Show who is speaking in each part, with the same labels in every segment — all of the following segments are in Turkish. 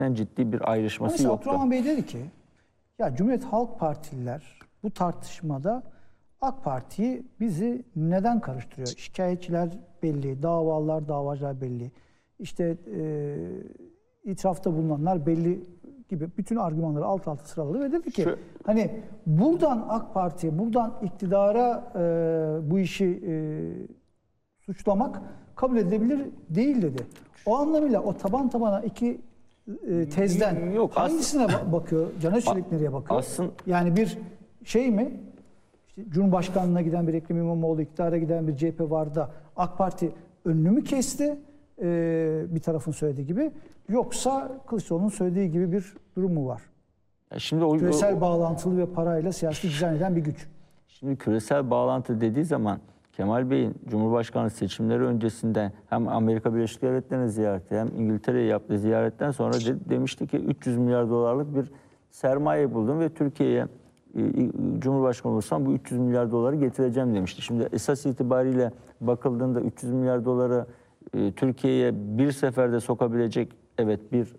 Speaker 1: ciddi bir ayrışması
Speaker 2: Mesela
Speaker 1: yoktu.
Speaker 2: Abdurrahman Bey dedi ki, ya Cumhuriyet Halk Partililer bu tartışmada AK Parti'yi bizi neden karıştırıyor? Şikayetçiler belli, davalar, davacılar belli. İşte itirafta bulunanlar belli gibi bütün argümanları alt alta sıraladı ve dedi ki hani buradan AK Parti'ye, buradan iktidara bu işi suçlamak kabul edilebilir değil dedi. O anlamıyla o taban tabana iki tezden
Speaker 1: Yok,
Speaker 2: hangisine bakıyor? Can Özçelik nereye bakıyor? Yani bir şey mi? İşte Cumhurbaşkanlığına giden bir Ekrem İmamoğlu, iktidara giden bir CHP var da AK Parti önünü mü kesti? Bir tarafın söylediği gibi. Yoksa Kılıçdaroğlu'nun söylediği gibi bir durum mu var?
Speaker 1: Şimdi
Speaker 2: küresel bağlantılı ve parayla siyasi dizayn eden bir güç.
Speaker 1: Şimdi küresel bağlantı dediği zaman Kemal Bey'in Cumhurbaşkanlığı seçimleri öncesinde hem Amerika Birleşik Devletleri'ne ziyareti hem İngiltere'ye yaptığı ziyaretten sonra demişti ki 300 milyar dolarlık bir sermaye buldum ve Türkiye'ye Cumhurbaşkanı olursam bu 300 milyar doları getireceğim demişti. Şimdi esas itibariyle bakıldığında 300 milyar doları Türkiye'ye bir seferde sokabilecek bir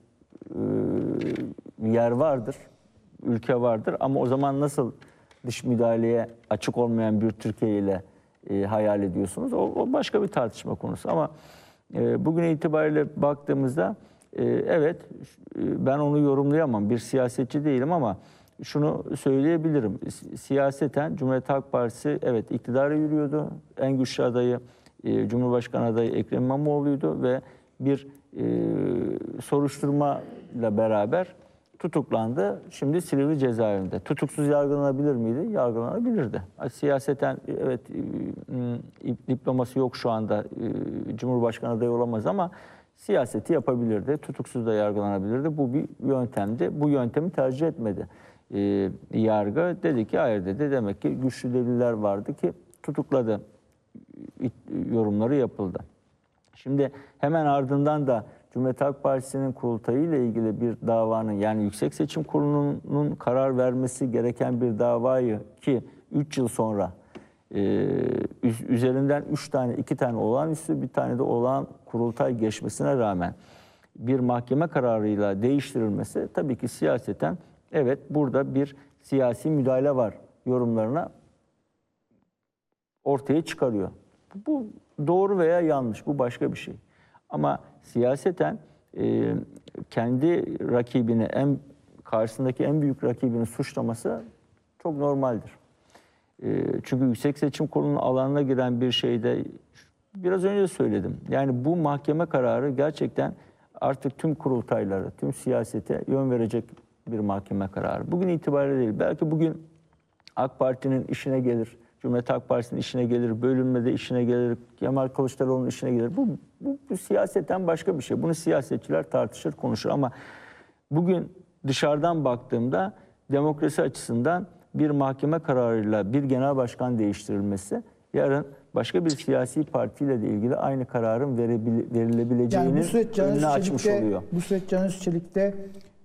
Speaker 1: yer vardır, ülke vardır ama o zaman nasıl dış müdahaleye açık olmayan bir Türkiye ile hayal ediyorsunuz? O başka bir tartışma konusu ama bugün itibariyle baktığımızda ben onu yorumlayamam. Bir siyasetçi değilim ama şunu söyleyebilirim. Siyaseten Cumhuriyet Halk Partisi iktidara yürüyordu. En güçlü adayı Cumhurbaşkanı adayı Ekrem İmamoğlu'ydu ve bir soruşturmayla beraber tutuklandı. Şimdi Silivri cezaevinde. Tutuksuz yargılanabilir miydi? Yargılanabilirdi. Siyaseten diploması yok şu anda. Cumhurbaşkanı adayı olamaz ama siyaseti yapabilirdi. Tutuksuz da yargılanabilirdi. Bu bir yöntemdi. Bu yöntemi tercih etmedi. Yargı dedi ki hayır dedi. Demek ki güçlü deliller vardı ki tutukladı. Yorumları yapıldı. Şimdi hemen ardından da Cumhuriyet Halk Partisi'nin kurultayı ile ilgili bir davanın yani Yüksek Seçim Kurulu'nun karar vermesi gereken bir davayı ki 3 yıl sonra üzerinden 2 tane olağanüstü bir tane de olağan kurultay geçmesine rağmen bir mahkeme kararıyla değiştirilmesi tabii ki siyaseten burada bir siyasi müdahale var yorumlarına ortaya çıkarıyor. Bu doğru veya yanlış, bu başka bir şey. Ama siyaseten kendi rakibini, karşısındaki en büyük rakibini suçlaması çok normaldir. Çünkü Yüksek Seçim Kurulu'nun alanına giren bir şeyde, biraz önce söyledim. Yani bu mahkeme kararı gerçekten artık tüm kurultayları, tüm siyasete yön verecek bir mahkeme kararı. Bugün itibariyle değil, belki bugün AK Parti'nin işine gelir, Cumhuriyet Halk Partisi'nin işine gelir, bölünmede işine gelir, Kemal Kılıçdaroğlu'nun işine gelir. Bu siyaseten başka bir şey. Bunu siyasetçiler tartışır, konuşur ama bugün dışarıdan baktığımda demokrasi açısından bir mahkeme kararıyla bir genel başkan değiştirilmesi yarın başka bir siyasi partiyle de ilgili aynı kararın verilebileceğini önünü açmış oluyor.
Speaker 2: Bu süreç Can Özçelik'te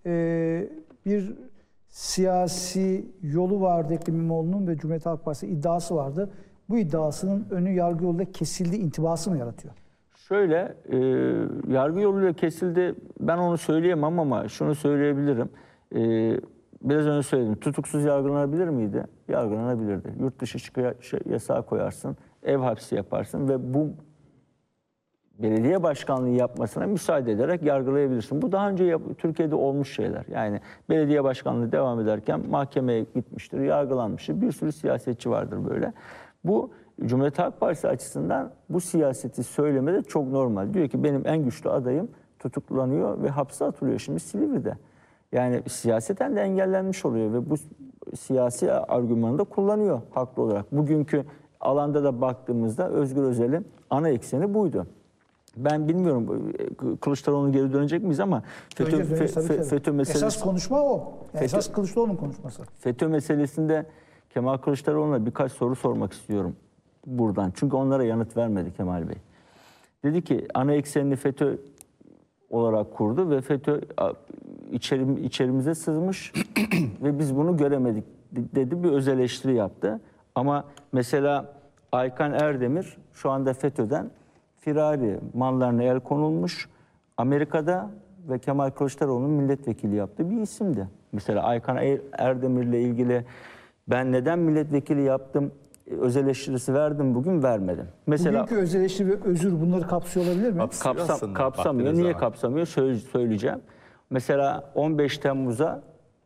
Speaker 2: bir siyasi yolu vardı Ekrem İmamoğlu'nun ve Cumhuriyet Halk Partisi iddiası vardı. Bu iddiasının önü yargı yoluyla kesildi intibası mı yaratıyor?
Speaker 1: Şöyle, yargı yoluyla kesildi ben onu söyleyemem ama şunu söyleyebilirim. Biraz önce söyledim. Tutuksuz yargılanabilir miydi? Yargılanabilirdi. Yurt dışı yasağı koyarsın, ev hapsi yaparsın ve bu belediye başkanlığı yapmasına müsaade ederek yargılayabilirsin. Bu daha önce Türkiye'de olmuş şeyler. Yani belediye başkanlığı devam ederken mahkemeye gitmiştir, yargılanmıştır. Bir sürü siyasetçi vardır böyle. Bu Cumhuriyet Halk Partisi açısından bu siyaseti söylemede çok normal. Diyor ki benim en güçlü adayım tutuklanıyor ve hapse atılıyor şimdi Silivri'de. Yani siyaseten de engellenmiş oluyor ve bu siyasi argümanı da kullanıyor haklı olarak. Bugünkü alanda da baktığımızda Özgür Özel'in ana ekseni buydu. Ben bilmiyorum Kılıçdaroğlu'na geri dönecek miyiz ama FETÖ meselesi...
Speaker 2: Esas konuşma o. Yani esas Kılıçdaroğlu'nun konuşması.
Speaker 1: FETÖ meselesinde Kemal Kılıçdaroğlu'na birkaç soru sormak istiyorum buradan. Çünkü onlara yanıt vermedi Kemal Bey. Dedi ki ana eksenini FETÖ olarak kurdu ve FETÖ içerimize sızmış ve biz bunu göremedik dedi, bir öz eleştiri yaptı. Ama mesela Aykan Erdemir şu anda FETÖ'den firari, mallarına el konulmuş, Amerika'da ve Kemal Kılıçdaroğlu'nun milletvekili yaptığı bir isimdi. Mesela Aykan Erdemir'le ilgili ben neden milletvekili yaptım öz eleştirisi verdim, bugün vermedim. Mesela
Speaker 2: Bugünkü öz eleştiri ve özür bunları kapsıyor olabilir mi?
Speaker 1: kapsamıyor. Niye kapsamıyor? Söyleyeceğim. Mesela 15 Temmuz'a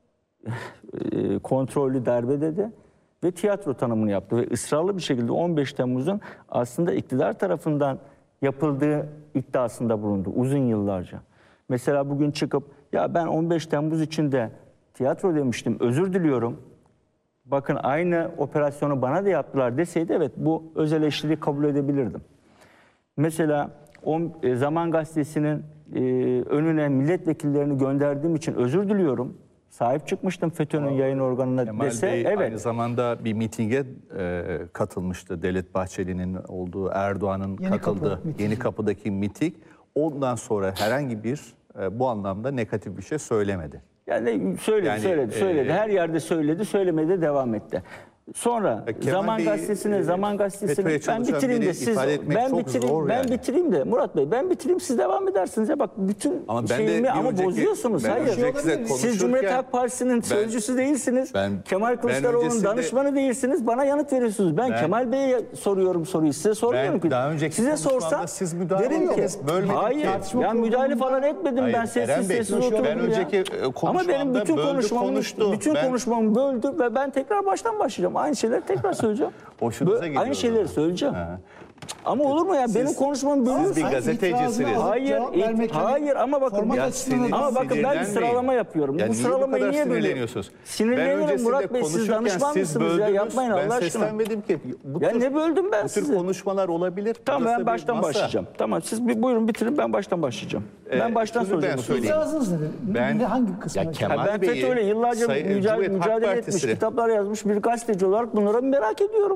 Speaker 1: kontrollü darbe dedi ve tiyatro tanımını yaptı ve ısrarlı bir şekilde 15 Temmuz'un aslında iktidar tarafından yapıldığı iddiasında bulundu uzun yıllarca. Mesela bugün çıkıp ya ben 15 Temmuz içinde tiyatro demiştim, özür diliyorum. Bakın aynı operasyonu bana da yaptılar deseydi evet bu öz eleştiriyi kabul edebilirdim. Mesela Zaman Gazetesi'nin önüne milletvekillerini gönderdiğim için özür diliyorum. Sahip çıkmıştım FETÖ'nün yayın organına
Speaker 3: Kemal
Speaker 1: dese
Speaker 3: Bey
Speaker 1: evet.
Speaker 3: aynı zamanda bir mitinge katılmıştı. Devlet Bahçeli'nin olduğu, Erdoğan'ın katıldığı Yeni Kapı'daki miting. Ondan sonra herhangi bir bu anlamda negatif bir şey söylemedi.
Speaker 1: Yani söyledi. Her yerde söyledi, söylemeye de devam etti. Sonra Zaman Gazetesi'ne ben bitireyim de siz bitireyim de Murat Bey ben bitireyim siz devam edersiniz ya bak bütün şeyimi ama bozuyorsunuz. Hayır. Siz Cumhuriyet Halk Partisi'nin sözcüsü değilsiniz. Kemal Kılıçdaroğlu'nun danışmanı değilsiniz. Bana yanıt veriyorsunuz. Ben Kemal Bey'e soruyorum soruyu. Size sormuyorum ki. Size sorsam derim ki hayır. Ya müdahale falan etmedim ben sessiz oturdum ya. Ama benim bütün konuşmamı böldü ve ben tekrar baştan başlayacağım. Aynı şeyleri tekrar söyleyeceğim. Aynı şeyleri söyleyeceğim. Ama olur mu ya? Benim konuşmamı bölüyorsunuz.
Speaker 3: Siz bir gazetecisiniz.
Speaker 1: Hayır ama bakın ben bir sıralama yapıyorum. Bu sıralamayı niye bölüyorsunuz? Sinirleniyorum Murat Bey. Siz danışman mısınız ya? Yapmayın Allah aşkına.
Speaker 3: Ben seslenmedim ki.
Speaker 1: Ya ne böldüm ben sizi?
Speaker 3: Bu tür konuşmalar olabilir.
Speaker 1: Tamam ben baştan başlayacağım. Tamam siz buyurun bitirin ben baştan başlayacağım. Ben baştan söyleyeceğim.
Speaker 2: İtirazınız nedir? Hangi kısmı?
Speaker 1: Ben FETÖ'yle yıllarca mücadele etmiş, kitaplar yazmış bir gazeteci olarak bunları merak ediyorum.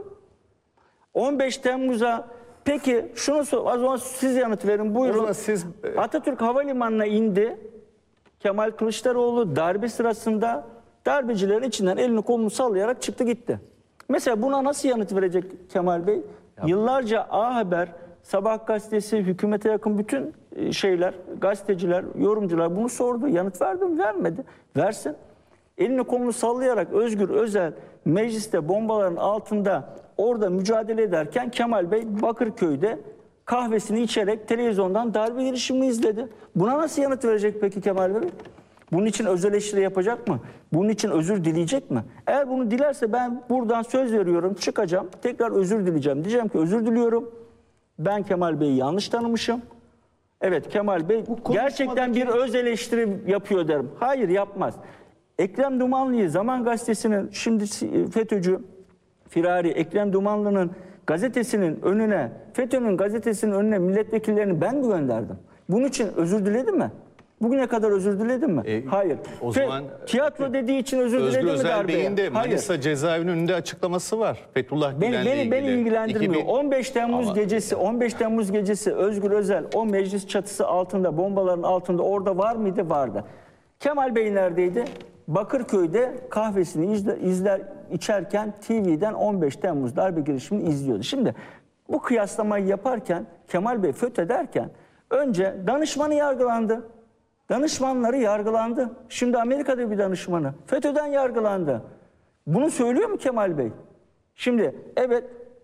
Speaker 1: 15 Temmuz'a peki şunu sor, o zaman siz yanıt verin buyurun. Atatürk Havalimanı'na indi. Kemal Kılıçdaroğlu darbe sırasında darbecilerin içinden elini kolunu sallayarak çıktı gitti. Mesela buna nasıl yanıt verecek Kemal Bey? Yıllarca A Haber, Sabah gazetesi, hükümete yakın bütün gazeteciler, yorumcular bunu sordu. Yanıt verdi mi? Vermedi. Versin. Elini kolunu sallayarak Özgür Özel mecliste bombaların altında orada mücadele ederken Kemal Bey Bakırköy'de kahvesini içerek televizyondan darbe girişimini izledi. Buna nasıl yanıt verecek peki Kemal Bey? Bunun için öz eleştiri yapacak mı? Bunun için özür dileyecek mi? Eğer bunu dilerse ben buradan söz veriyorum çıkacağım. Tekrar özür dileyeceğim. Diyeceğim ki özür diliyorum. Ben Kemal Bey'i yanlış tanımışım. Evet Kemal Bey gerçekten bir öz eleştiri yapıyor derim. Hayır yapmaz. Ekrem Dumanlı'yı Zaman Gazetesi'nin şimdi FETÖ'cü firari Ekrem Dumanlı'nın gazetesinin önüne, FETÖ'nün gazetesinin önüne milletvekillerini ben mi gönderdim? Bunun için özür diledi mi? Bugüne kadar özür diledi mi? Hayır.
Speaker 3: O zaman
Speaker 1: tiyatro dediği için özür diledi mi darbeye?
Speaker 3: Özgür Özel Bey'in de Manisa cezaevinin önünde açıklaması var. Fethullah Gülen'le ilgili.
Speaker 1: Beni ilgilendirmiyor. 15 Temmuz gecesi Özgür Özel o meclis çatısı altında, bombaların altında orada var mıydı? Vardı. Kemal Bey neredeydi? Bakırköy'de kahvesini içerken TV'den 15 Temmuz darbe girişimini izliyordu. Şimdi bu kıyaslamayı yaparken Kemal Bey FETÖ derken önce danışmanı yargılandı. Danışmanları yargılandı. Şimdi Amerika'da bir danışmanı FETÖ'den yargılandı. Bunu söylüyor mu Kemal Bey? Şimdi evet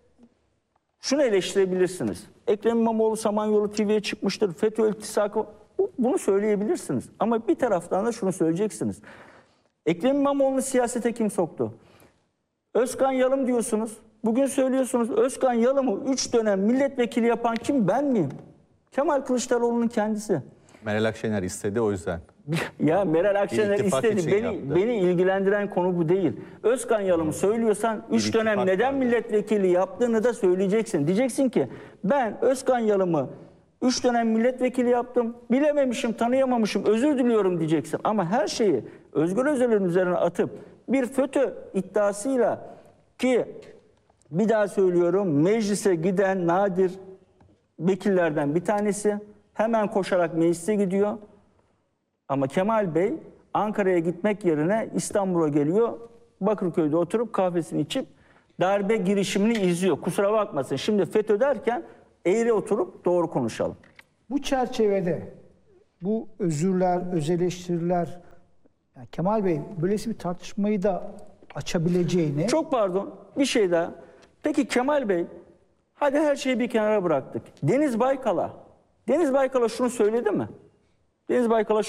Speaker 1: şunu eleştirebilirsiniz. Ekrem İmamoğlu Samanyolu TV'ye çıkmıştır. FETÖ iltisakı bunu söyleyebilirsiniz. Ama bir taraftan da şunu söyleyeceksiniz. Ekrem İmamoğlu'nu siyasete kim soktu? Özkan Yalım diyorsunuz. Bugün söylüyorsunuz Özkan Yalım'ı 3 dönem milletvekili yapan kim? Ben miyim? Kemal Kılıçdaroğlu'nun kendisi.
Speaker 3: Meral Akşener istedi o yüzden.
Speaker 1: Ya Meral Akşener istedi. Beni ilgilendiren konu bu değil. Özkan Yalım'ı söylüyorsan 3 dönem neden milletvekili yaptığını da söyleyeceksin. Diyeceksin ki ben Özkan Yalım'ı 3 dönem milletvekili yaptım. Bilememişim, tanıyamamışım, özür diliyorum diyeceksin. Ama her şeyi Özgür Özel'in üzerine atıp bir FETÖ iddiasıyla ki bir daha söylüyorum meclise giden nadir vekillerden bir tanesi hemen koşarak meclise gidiyor. Ama Kemal Bey Ankara'ya gitmek yerine İstanbul'a geliyor. Bakırköy'de oturup kahvesini içip darbe girişimini izliyor. Kusura bakmasın. Şimdi FETÖ derken eğri oturup doğru konuşalım.
Speaker 2: Bu çerçevede bu özürler, öz eleştiriler, yani Kemal Bey böylesi bir tartışmayı da açabileceğini...
Speaker 1: Çok pardon, bir şey daha. Peki Kemal Bey, hadi her şeyi bir kenara bıraktık. Deniz Baykal'a şunu söyledi mi? Deniz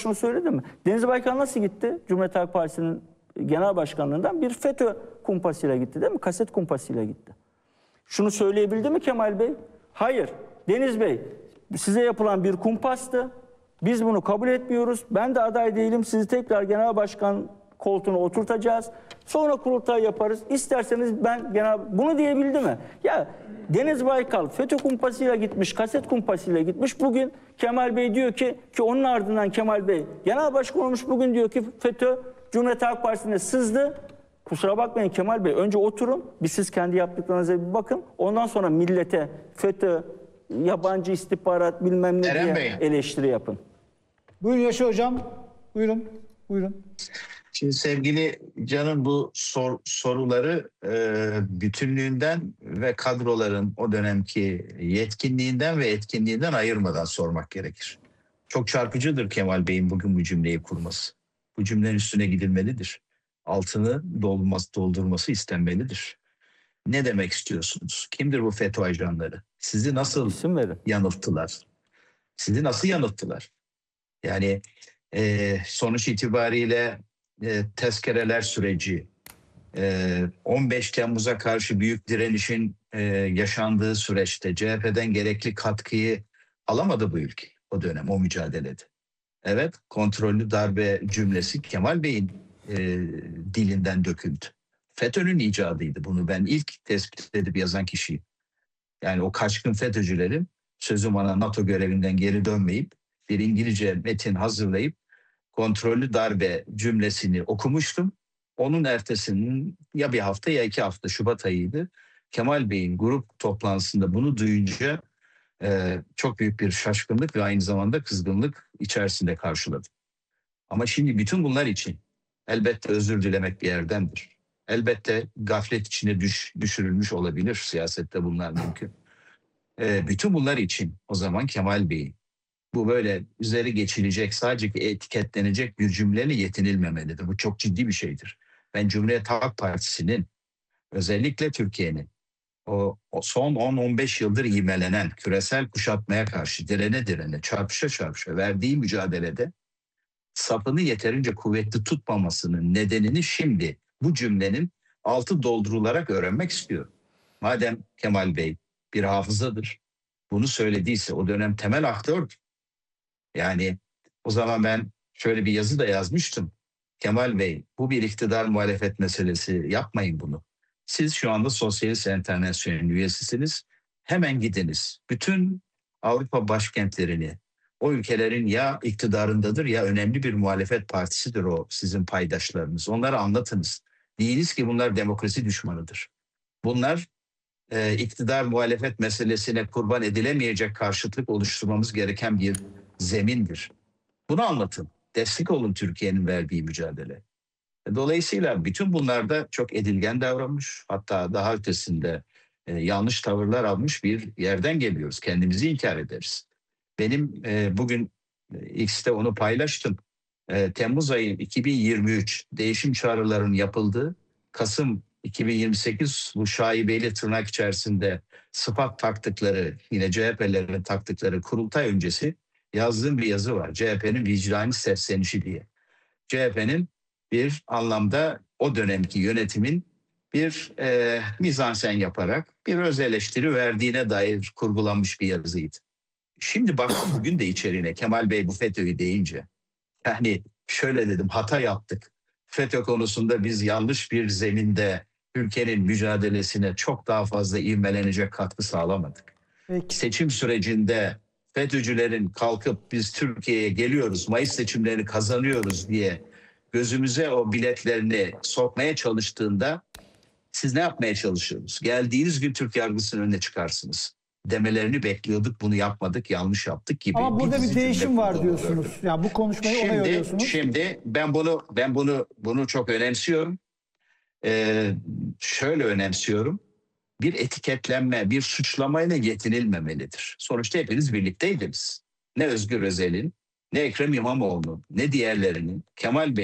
Speaker 1: Baykal nasıl gitti? Cumhuriyet Halk Partisi'nin genel başkanlığından bir FETÖ kumpasıyla gitti değil mi? Kaset kumpasıyla gitti. Şunu söyleyebildi mi Kemal Bey? Hayır. Deniz Bey, size yapılan bir kumpastı. Biz bunu kabul etmiyoruz. Ben de aday değilim. Sizi tekrar genel başkan koltuğuna oturtacağız. Sonra kurultay yaparız. İsterseniz ben bunu diyebildi mi? Ya Deniz Baykal FETÖ kumpasıyla gitmiş, kaset kumpasıyla gitmiş. Bugün Kemal Bey diyor ki onun ardından Kemal Bey genel başkan olmuş. Bugün diyor ki FETÖ Cumhuriyet Halk Partisi'ne sızdı. Kusura bakmayın Kemal Bey, önce oturun. Bir siz kendi yaptıklarınıza bir bakın. Ondan sonra millete FETÖ, yabancı istihbarat bilmem ne
Speaker 4: Eren
Speaker 1: diye
Speaker 4: Bey.
Speaker 2: eleştiri yapın. Buyurun Yaşar Hocam. Buyurun.
Speaker 4: Şimdi sevgili Can'ın bu soruları bütünlüğünden ve kadroların o dönemki yetkinliğinden ve etkinliğinden ayırmadan sormak gerekir. Çok çarpıcıdır Kemal Bey'in bugün bu cümleyi kurması. Bu cümlenin üstüne gidilmelidir. Altını doldurması istenmelidir. Ne demek istiyorsunuz? Kimdir bu FETÖ ajanları? Sizi nasıl
Speaker 1: İsim verin.
Speaker 4: yanılttılar? Sizi nasıl yanılttılar? Yani sonuç itibariyle tezkereler süreci, 15 Temmuz'a karşı büyük direnişin yaşandığı süreçte CHP'den gerekli katkıyı alamadı bu ülke o dönem, o mücadelede. Evet, kontrollü darbe cümlesi Kemal Bey'in dilinden döküldü. FETÖ'nün icadıydı, bunu ben ilk tespit edip yazan kişiyim. Yani o kaçkın FETÖ'cülerin sözüm ona NATO görevinden geri dönmeyip bir İngilizce metin hazırlayıp kontrollü darbe cümlesini okumuştum. Onun ertesinin ya bir hafta ya 2 hafta, Şubat ayıydı. Kemal Bey'in grup toplantısında bunu duyunca çok büyük bir şaşkınlık ve aynı zamanda kızgınlık içerisinde karşıladım. Ama şimdi bütün bunlar için elbette özür dilemek bir yerdendir. Elbette gaflet içine düşürülmüş olabilir, siyasette bunlar mümkün. Bütün bunlar için o zaman Kemal Bey'in bu böyle üzeri geçilecek, sadece etiketlenecek bir cümleyle yetinilmemelidir. Bu çok ciddi bir şeydir. Ben Cumhuriyet Halk Partisi'nin, özellikle Türkiye'nin o son 10-15 yıldır ivmelenen küresel kuşatmaya karşı direne çarpışa verdiği mücadelede sapını yeterince kuvvetli tutmamasının nedenini şimdi bu cümlenin altı doldurularak öğrenmek istiyorum. Madem Kemal Bey bir hafızadır, bunu söylediyse o dönem temel aktördür. Yani o zaman ben şöyle bir yazı da yazmıştım. Kemal Bey, bu bir iktidar muhalefet meselesi, yapmayın bunu. Siz şu anda Sosyalist Enternasyonel'in üyesisiniz. Hemen gidiniz. Bütün Avrupa başkentlerini, o ülkelerin ya iktidarındadır ya önemli bir muhalefet partisidir o sizin paydaşlarınız. Onlara anlatınız. Deyiniz ki bunlar demokrasi düşmanıdır. Bunlar iktidar muhalefet meselesine kurban edilemeyecek karşıtlık oluşturmamız gereken bir zemindir. Bunu anlatın. Destek olun Türkiye'nin verdiği mücadele. Dolayısıyla bütün bunlarda çok edilgen davranmış, hatta daha ötesinde yanlış tavırlar almış bir yerden geliyoruz. Kendimizi inkar ederiz. Benim bugün X'te onu paylaştım. Temmuz ayı 2023 değişim çağrılarının yapıldığı, Kasım 2028 bu şaibeli tırnak içerisinde sıfat taktıkları, yine CHP'lerin taktıkları kurultay öncesi yazdığım bir yazı var. CHP'nin vicdani seslenişi diye. CHP'nin bir anlamda o dönemki yönetimin bir mizansen yaparak bir öz eleştiri verdiğine dair kurgulanmış bir yazıydı. Şimdi baktım bugün de içeriğine Kemal Bey bu FETÖ'yü deyince. Yani şöyle dedim, hata yaptık. FETÖ konusunda biz yanlış bir zeminde ülkenin mücadelesine çok daha fazla ivmelenecek katkı sağlamadık.
Speaker 2: Peki.
Speaker 4: Seçim sürecinde FETÖ'cülerin kalkıp biz Türkiye'ye geliyoruz, Mayıs seçimlerini kazanıyoruz diye gözümüze o biletlerini sokmaya çalıştığında siz ne yapmaya çalışıyorsunuz? Geldiğiniz gün Türk yargısının önüne çıkarsınız demelerini bekliyorduk, bunu yapmadık, yanlış yaptık gibi.
Speaker 2: Ama burada bir değişim var diyorsunuz.
Speaker 4: Gördüm.
Speaker 2: Yani bu konuşmayı ona yoruyorsunuz.
Speaker 4: Şimdi ben bunu çok önemsiyorum. Şöyle önemsiyorum. Bir etiketlenme, bir suçlamayla yetinilmemelidir. Sonuçta hepiniz birlikteydiniz. Ne Özgür Özel'in, ne Ekrem İmamoğlu ne diğerlerinin Kemal Bey